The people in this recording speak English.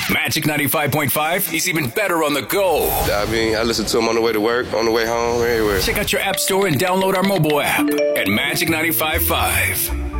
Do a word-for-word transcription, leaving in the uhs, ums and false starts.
Magic ninety-five point five is even better on the go. I mean, I listen to them on the way to work, on the way home, everywhere. Check out your app store and download our mobile app at Magic ninety-five point five.